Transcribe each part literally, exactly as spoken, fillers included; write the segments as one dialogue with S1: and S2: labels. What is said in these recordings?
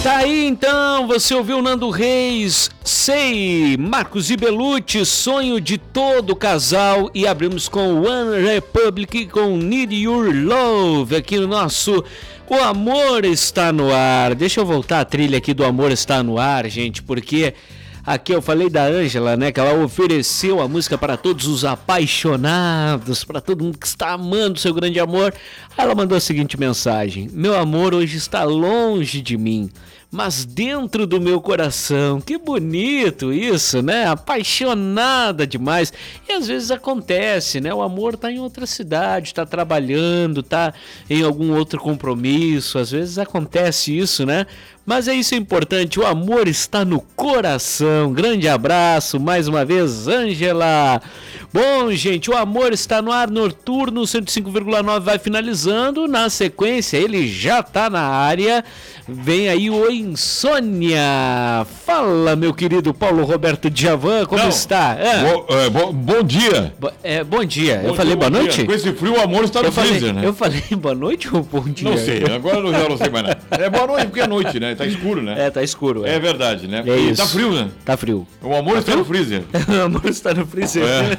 S1: Tá aí então, você ouviu Nando Reis, Sei, Marcos e Belucci, Sonho de Todo Casal, e abrimos com One Republic com Need Your Love aqui no nosso O Amor Está no Ar. Deixa eu voltar a trilha aqui do Amor Está no Ar, gente, porque aqui eu falei da Ângela, né, que ela ofereceu a música para todos os apaixonados, para todo mundo que está amando seu grande amor. Ela mandou a seguinte mensagem: meu amor hoje está longe de mim, mas dentro do meu coração. Que bonito isso, né? Apaixonada demais. E às vezes acontece, né? O amor tá em outra cidade, tá trabalhando, tá em algum outro compromisso. Às vezes acontece isso, né? Mas é isso importante, o amor está no coração. Grande abraço, mais uma vez, Ângela. Bom, gente, o Amor Está no Ar Noturno cento e cinco vírgula nove vai finalizando. Na sequência, ele já tá na área. Vem aí o Insônia. Fala, meu querido Paulo Roberto Djavan, como Não, está?
S2: É. Bo, é, bo, bom dia.
S1: Bo, é, bom dia.
S2: Bom
S1: eu falei
S2: dia,
S1: boa noite?
S2: Dia. Com esse frio, o amor está no
S1: eu
S2: freezer,
S1: falei,
S2: né?
S1: Eu falei boa noite ou bom dia?
S2: Não sei, agora eu já não sei mais nada. É boa noite porque é noite, né? Tá escuro, né?
S1: É, tá escuro. É,
S2: é verdade, né?
S1: É
S2: e
S1: isso.
S2: Tá frio, né?
S1: Tá frio.
S2: O amor
S1: tá
S2: está
S1: frio?
S2: no freezer.
S1: O amor está no freezer. É.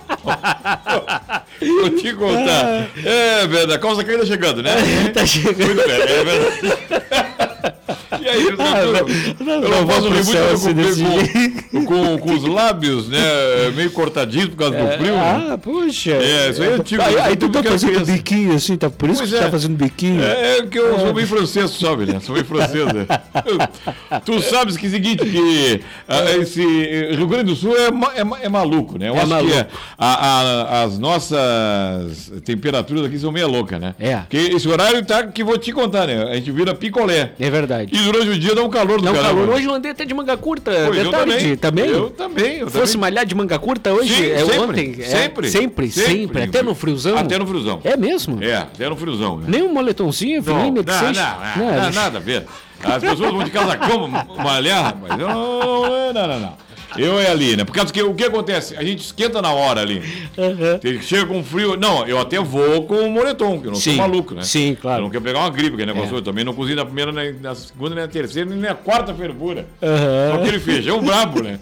S2: Vou te contar. É verdade. A calça caída chegando, né?
S1: Tá chegando. Muito bem, é
S2: verdade. E aí, eu,
S1: ah,
S2: eu,
S1: não,
S2: eu
S1: não
S2: não posso rir muito com, com, com, com os lábios, né? Meio cortadinhos por causa
S1: é,
S2: do frio.
S1: Ah,
S2: né?
S1: puxa.
S2: É, isso aí é antigo.
S1: Aí, aí tu tá fazendo biquinho assim, tá, por isso pois que tu é. tá fazendo biquinho.
S2: É, é que eu é. sou meio francês, sabe, né? Sou meio francês, né? Tu sabes que é o seguinte, que a, esse Rio Grande do Sul é, é, é maluco, né? Eu
S1: é
S2: acho
S1: maluco.
S2: que a, a, as nossas temperaturas aqui são meio loucas, né?
S1: É.
S2: Porque esse horário tá que vou te contar, né? A gente vira picolé.
S1: É verdade.
S2: E durante o dia dá um calor do
S1: Dá um
S2: caramba.
S1: calor. Hoje eu andei até de manga curta.
S2: Pois,
S1: de tarde
S2: também.
S1: também.
S2: Eu também. Eu
S1: Fosse
S2: também.
S1: malhar de manga curta hoje?
S2: Sim,
S1: é
S2: sempre,
S1: ontem?
S2: Sempre.
S1: É, sempre, sempre, sempre. Até no friozão?
S2: Até no friozão.
S1: É mesmo?
S2: É, até no friozão. Né?
S1: Nem um moletomzinho,
S2: não, não,
S1: que
S2: não,
S1: seja?
S2: não, não, não, nada a ver. As pessoas vão de casacão malhar, rapaz. Não, não, não, não. Eu é ali, né? Porque o que acontece? A gente esquenta na hora ali. Uhum. Chega com frio. Não, eu até vou com o moletom, que eu não
S1: sim,
S2: sou maluco, né?
S1: Sim, claro.
S2: Eu não quero pegar uma gripe, que negócio. É. Eu também não cozinho na primeira, nem na segunda, nem na terceira, nem na quarta fervura. Uhum. Só aquele feijão brabo, né?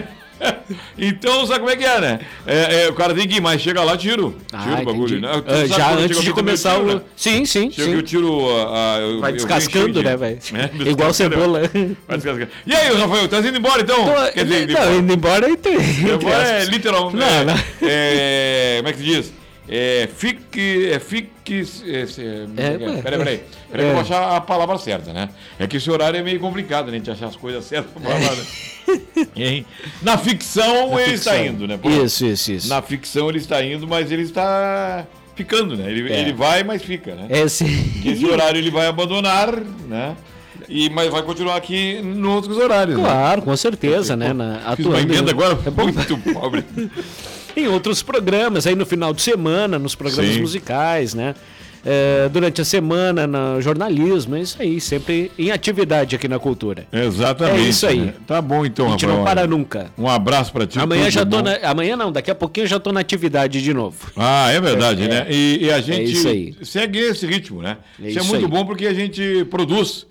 S2: Então, sabe como é que é, né? É, é, o cara tem que ir, mas chega lá, tiro. Tiro ah, o bagulho, né?
S1: Uh, já antes de começar o... Tiro, né? Sim, sim,
S2: chega
S1: sim.
S2: que eu tiro... A, a, eu,
S1: vai descascando,
S2: de...
S1: né, velho? É, igual cebola.
S2: Vai descascando. E aí, Rafael, tá indo embora, então?
S1: Tô...
S2: Quer dizer,
S1: não, indo embora e tem...
S2: Embora é literal...
S1: Não,
S2: é,
S1: não.
S2: É, como é que se diz? É, fique... É, fique... É, é, peraí, peraí. Peraí é. que eu vou achar a palavra certa, né? É que esse horário é meio complicado, né? A gente achar as coisas certas pra falar, né? Na ficção
S1: Na
S2: ele
S1: ficção.
S2: está indo, né? Pô,
S1: isso, isso, isso.
S2: Na ficção ele está indo, mas ele está ficando, né? Ele, é. ele vai, mas fica, né?
S1: É, sim.
S2: Porque esse horário ele vai abandonar, né? E, mas vai continuar aqui em outros horários.
S1: Claro,
S2: né?
S1: com certeza, né? Na,
S2: Fiz uma emenda agora
S1: é bom.
S2: muito pobre.
S1: Em outros programas, aí no final de semana, nos programas Sim. musicais, né? É, durante a semana, no jornalismo, é isso aí, sempre em atividade aqui na Cultura.
S2: Exatamente.
S1: É isso aí.
S2: Né? Tá bom então,
S1: Rafael. A gente
S2: Rafael,
S1: não para nunca.
S2: Um abraço pra ti.
S1: Amanhã já tô na, amanhã não, daqui a pouquinho eu já tô na atividade de novo.
S2: Ah, é verdade, é, né? E, e a gente
S1: é isso aí.
S2: segue esse ritmo, né?
S1: É
S2: isso, isso é muito aí. bom porque a gente produz.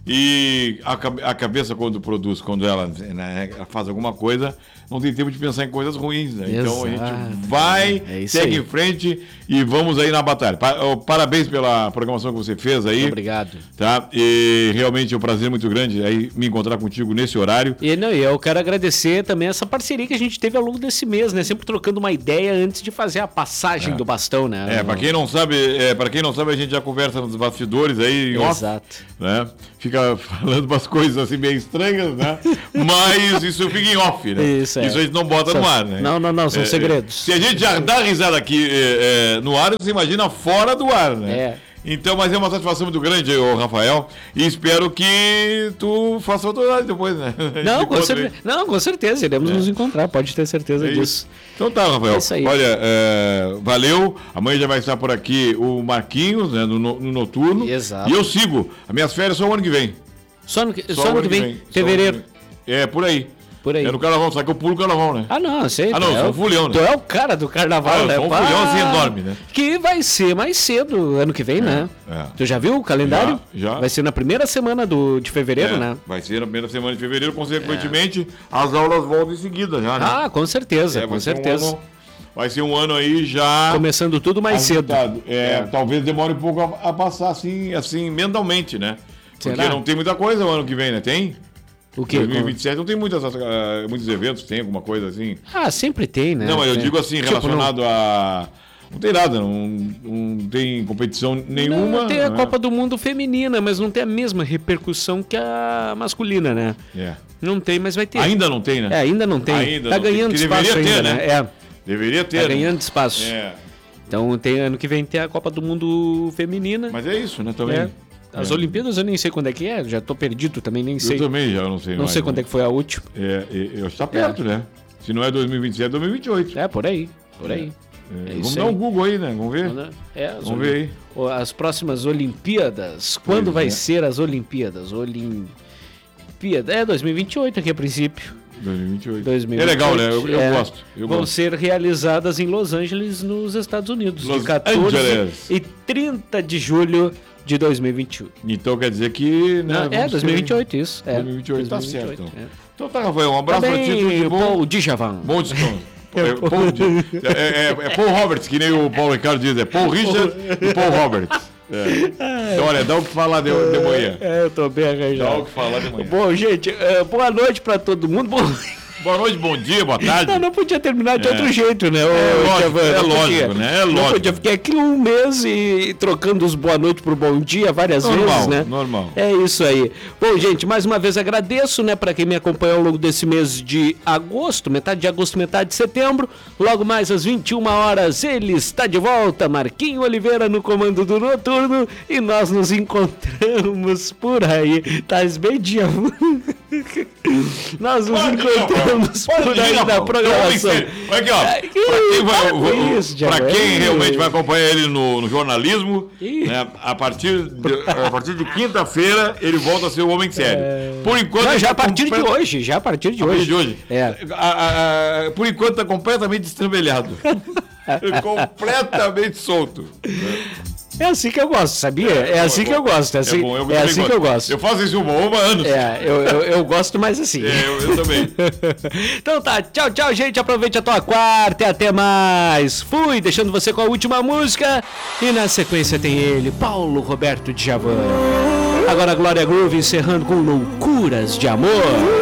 S2: E a, a cabeça, quando produz, quando ela, né, faz alguma coisa, não tem tempo de pensar em coisas ruins, né? Então a gente vai, é segue aí. em frente e vamos aí na batalha. Parabéns pela programação que você fez aí.
S1: Muito obrigado.
S2: Tá? E realmente é um prazer muito grande aí me encontrar contigo nesse horário.
S1: E não, eu quero agradecer também essa parceria que a gente teve ao longo desse mês, né? Sempre trocando uma ideia antes de fazer a passagem
S2: é.
S1: do bastão, né?
S2: É, para quem não sabe, é, para quem não sabe, a gente já conversa nos bastidores aí em off,
S1: Exato.
S2: Né? Fica falando umas coisas assim meio estranhas, né? Mas isso fica em off, né?
S1: Isso, é.
S2: Isso a gente não bota
S1: são,
S2: no ar, né?
S1: Não, não, não, são
S2: é,
S1: segredos.
S2: Se a gente já dá risada aqui é, é, no ar, você imagina fora do ar, né?
S1: É.
S2: Então, mas é uma satisfação muito grande, ô Rafael, e espero que tu faça outro horário depois, né?
S1: Não, com certeza, não, com certeza, iremos é. nos encontrar, pode ter certeza
S2: é
S1: disso.
S2: Então tá, Rafael,
S1: é isso aí.
S2: Olha, é, valeu, amanhã já vai estar por aqui o Marquinhos, né, no, no noturno.
S1: Exato.
S2: E eu sigo, as minhas férias só o ano que vem.
S1: Só no que,
S2: Só
S1: só
S2: o
S1: ano que vem,
S2: vem.
S1: fevereiro.
S2: É, por aí.
S1: por aí.
S2: É no carnaval, só que eu pulo o carnaval, né?
S1: Ah, não, sei.
S2: Ah, não, eu sou
S1: é
S2: um fulhão, né?
S1: Tu é o cara do carnaval,
S2: ah,
S1: né?
S2: Eu sou um fulhão assim enorme, né?
S1: Que vai ser mais cedo, ano que vem,
S2: é,
S1: né?
S2: É.
S1: Tu já viu o calendário?
S2: Já, já.
S1: Vai ser na primeira semana do, de fevereiro,
S2: é,
S1: né?
S2: Vai ser na primeira semana de fevereiro, consequentemente, é. as aulas voltam em seguida já, né?
S1: Ah, com certeza, é, com certeza.
S2: Um ano, vai ser um ano aí já...
S1: Começando tudo mais
S2: agitado.
S1: cedo.
S2: É, é. Talvez demore um pouco a, a passar assim, assim, mentalmente, né? Porque
S1: Será?
S2: não tem muita coisa o ano que vem, né? Tem?
S1: O quê?
S2: dois mil e vinte e sete não tem muitas, uh, muitos eventos, tem alguma coisa assim?
S1: Ah, sempre tem, né?
S2: Não, mas eu
S1: é.
S2: digo assim,
S1: tipo,
S2: relacionado
S1: não...
S2: a... Não tem nada, não, não tem competição nenhuma.
S1: Não, tem a
S2: né?
S1: Copa do Mundo feminina, mas não tem a mesma repercussão que a masculina, né?
S2: É.
S1: Não tem, mas vai ter.
S2: Ainda não tem, né?
S1: É, ainda não tem.
S2: Ainda
S1: tá
S2: não
S1: ganhando
S2: tem.
S1: espaço
S2: Deveria
S1: ainda,
S2: ter,
S1: né? É.
S2: Deveria ter.
S1: Tá
S2: né?
S1: ganhando espaço.
S2: É.
S1: Então tem ano que vem tem a Copa do Mundo feminina.
S2: Mas é isso, né? Também.
S1: É. As é. Olimpíadas eu nem sei quando é que é, já tô perdido também, nem sei.
S2: Eu também já não sei.
S1: Não
S2: mais,
S1: sei quando é que foi a última.
S2: É, eu está perto, é. né? Se não é dois mil e vinte e sete, é dois mil e vinte e oito.
S1: É, por aí, por aí.
S2: É. É, vamos dar um Google aí, né? Vamos ver?
S1: É,
S2: vamos ver aí.
S1: As próximas Olimpíadas. Quando pois vai é. ser as Olimpíadas? Olimpíada. É dois mil e vinte e oito aqui a princípio.
S2: dois mil e vinte e oito.
S1: dois mil e vinte e oito.
S2: É legal, né? Eu, eu
S1: é,
S2: gosto. Eu
S1: vão
S2: gosto.
S1: ser realizadas em Los Angeles, nos Estados Unidos.
S2: Los
S1: de quatorze
S2: Angeles.
S1: e trinta de julho de dois mil e vinte e um.
S2: Então quer dizer que... Né,
S1: Não, é, dois mil e vinte e oito,
S2: ter...
S1: isso. É,
S2: dois mil e vinte e oito,
S1: dois mil e vinte e oito,
S2: tá certo.
S1: É.
S2: Então tá, Rafael, um abraço
S1: Também,
S2: pra ti, tudo de bom.
S1: Paul Djavan.
S2: Bom descanso. É, Paul, é, é, é Paul Roberts, que nem o Paulo Ricardo diz, é Paul Richard e Paul Roberts. É. Então, olha, dá o que falar de, de manhã.
S1: É, eu tô bem arranjado.
S2: Dá o que falar de manhã.
S1: Bom, gente, uh, boa noite pra todo mundo. Bom...
S2: Boa noite, bom dia, boa tarde.
S1: Não, não podia terminar de é. outro jeito, né?
S2: É
S1: Ô,
S2: lógico,
S1: Javan,
S2: é
S1: não
S2: lógico,
S1: podia,
S2: né? É lógico.
S1: Não podia ficar aqui um mês e trocando os boa noite por bom dia várias
S2: normal,
S1: vezes, né?
S2: Normal.
S1: É isso aí. Bom, gente, mais uma vez agradeço, né, para quem me acompanhou ao longo desse mês de agosto, metade de agosto, metade de setembro. Logo mais às vinte e uma horas, ele está de volta, Marquinho Oliveira no comando do Noturno, e nós nos encontramos por aí. Tá bem dia. Nós nos
S2: pode
S1: encontramos
S2: ir,
S1: por aí na programação.
S2: Aqui, ó, pra quem, vai, isso, pra quem realmente vai acompanhar ele no, no jornalismo, né, a, partir de, a partir de quinta-feira ele volta a ser o Homem Sério. É... Por enquanto.
S1: Não, já a partir complet... de hoje, já a partir de a hoje.
S2: De hoje.
S1: É.
S2: A, a, a, por enquanto tá completamente destrambelhado. Completamente solto.
S1: É assim que eu gosto, sabia? É, é assim é que eu gosto. É assim, é bom, eu é assim gosto. que eu gosto.
S2: Eu faço isso há anos.
S1: É, eu, eu, eu gosto mais assim.
S2: É, eu, eu também.
S1: Então tá, tchau, tchau, gente. Aproveite a tua quarta e até mais. Fui, deixando você com a última música. E na sequência tem ele, Paulo Roberto Djavan. Agora Glória Groove encerrando com Loucuras de Amor.